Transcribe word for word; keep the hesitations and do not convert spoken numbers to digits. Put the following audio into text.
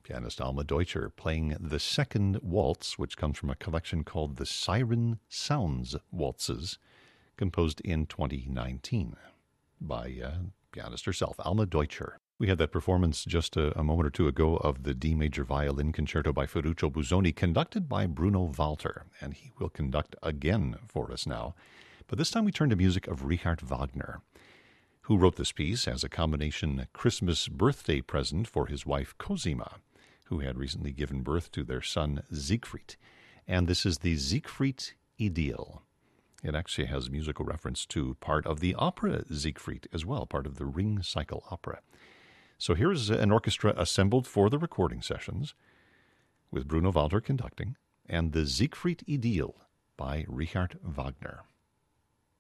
Pianist Alma Deutscher playing the second waltz, which comes from a collection called the Siren Sounds Waltzes, composed in twenty nineteen by uh, pianist herself, Alma Deutscher. We had that performance just a, a moment or two ago of the D major violin concerto by Ferruccio Busoni, conducted by Bruno Walter, and he will conduct again for us now. But this time we turn to music of Richard Wagner, who wrote this piece as a combination Christmas birthday present for his wife Cosima, who had recently given birth to their son Siegfried. And this is the Siegfried Idyll. It actually has musical reference to part of the opera Siegfried as well, part of the Ring Cycle opera. So here's an orchestra assembled for the recording sessions, with Bruno Walter conducting, and the Siegfried Idyll by Richard Wagner.